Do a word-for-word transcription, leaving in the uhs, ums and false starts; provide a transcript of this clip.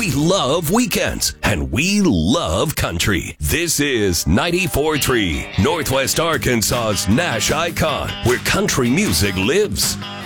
We love weekends, and we love country. This is ninety-four point three, Northwest Arkansas's Nash Icon, where country music lives.